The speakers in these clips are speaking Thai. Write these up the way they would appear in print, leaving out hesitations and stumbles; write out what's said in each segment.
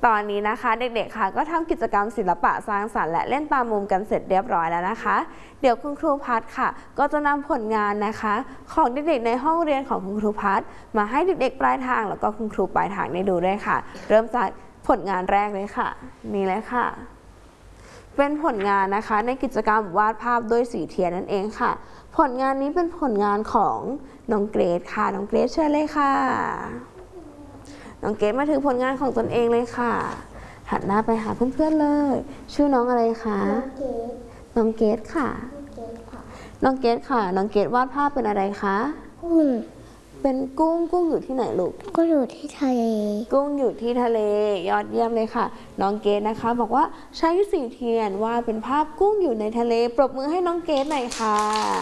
ตอนนี้นะคะเด็กๆค่ะก็ทำกิจกรรมศิลปะสร้างสรรค์และเล่นตามมุมกันเสร็จเรียบร้อยแล้วนะคะเดี๋ยวคุณครูพัฒน์ค่ะก็จะนำผลงานนะคะของเด็กๆในห้องเรียนของคุณครูพัฒน์มาให้เด็กๆปลายทางแล้วก็คุณครูปลายทางได้ดูด้วยค่ะเริ่มจากผลงานแรกเลยค่ะนี่เลยค่ะเป็นผลงานนะคะในกิจกรรมวาดภาพด้วยสีเทียนนั่นเองค่ะผลงานนี้เป็นผลงานของน้องเกรซค่ะน้องเกรซเชิญเลยค่ะน้องเกรซมาถึงผลงานของตนเองเลยค่ะหันหน้าไปหาเพื่อนๆเลยชื่อน้องอะไรคะน้องเกรซค่ะน้องเกรซค่ะน้องเกรซวาดภาพเป็นอะไรคะเป็นกุ้งอยู่ที่ไหนลูกก็อยู่ที่ทะเลกุ้งอยู่ที่ทะเลยอดเยี่ยมเลยค่ะน้องเกรซนะคะบอกว่าใช้สีเทียนวาดเป็นภาพกุ้งอยู่ในทะเลปรบมือให้น้องเกรซหน่อยค่ะ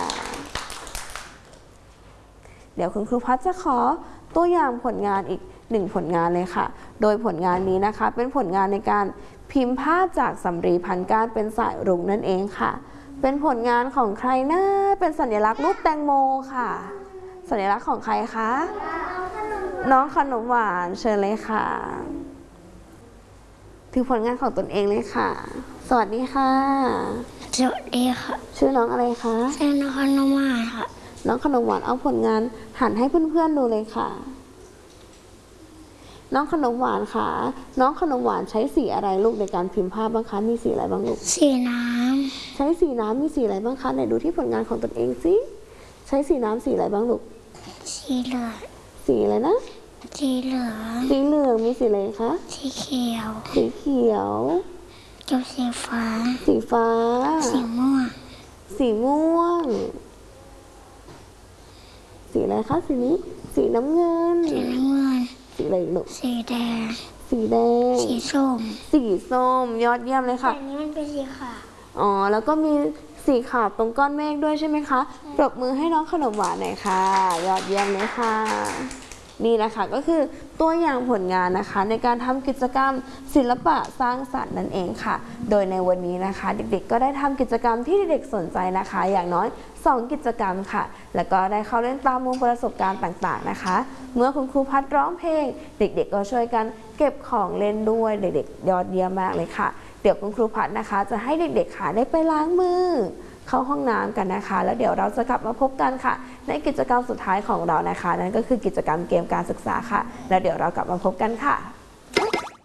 เดี๋ยวคุณครูพัฒน์จะขอตัวอย่างผลงานอีก1ผลงานเลยค่ะโดยผลงานนี้นะคะเป็นผลงานในการพิมพ์ภาพจากสำลีพันก้านเป็นสายรุ้งนั่นเองค่ะเป็นผลงานของใครนะเป็นสัญลักษณ์รูปแตงโมค่ะสัญลักษณ์ของใครคะน้องขนมหวานเชิญเลยค่ะถือผลงานของตนเองเลยค่ะสวัสดีค่ะสวัสดีค่ะชื่อน้องอะไรคะชื่อน้องขนมหวานค่ะน้องขนมหวานเอาผลงานหันให้เพื่อนๆดูเลยค่ะน้องขนมหวานค่ะน้องขนมหวานใช้สีอะไรลูกในการพิมพ์ภาพบ้างคะมีสีอะไรบ้างลูกสีน้ำใช้สีน้ำมีสีอะไรบ้างคะไหนดูที่ผลงานของตนเองสิใช้สีน้ำสีอะไรบ้างลูกสีเหลืองสีอะไรนะสีเหลืองสีเหลืองมีสีอะไรคะสีเขียวสีเขียวกับสีฟ้าสีฟ้าสีม่วงสีม่วงสีอะไรคะสีนี้สีน้ำเงินสีน้ำเงินสีอะไรลูกสีแดงสีแดงสีส้มสีส้มยอดเยี่ยมเลยค่ะแต่นี้มันเป็นสีขาวอ๋อแล้วก็มีสีขาวตรงก้อนเมฆด้วยใช่ไหมคะปรบมือให้น้องขนมหวานหน่อยค่ะยอดเยี่ยมเลยค่ะนี่นะคะก็คือตัวอย่างผลงานนะคะในการทำกิจกรรมศิลปะสร้างสรรค์นั่นเองค่ะโดยในวันนี้นะคะเด็กๆก็ได้ทำกิจกรรมที่เด็กๆสนใจนะคะอย่างน้อย2กิจกรรมค่ะแล้วก็ได้เข้าเล่นตามมุมประสบการณ์ต่างๆนะคะเมื่อคุณครูพัฒน์ร้องเพลงเด็กๆก็ช่วยกันเก็บของเล่นด้วยเด็กๆยอดเยี่ยมมากเลยค่ะเดี๋ยวคุณครูพัฒน์นะคะจะให้เด็กๆค่ะได้ไปล้างมือเข้าห้องน้ำกันนะคะแล้วเดี๋ยวเราจะกลับมาพบกันค่ะในกิจกรรมสุดท้ายของเรานะคะนั่นก็คือกิจกรรมเกมการศึกษาค่ะแล้วเดี๋ยวเรากลับมาพบกันค่ะ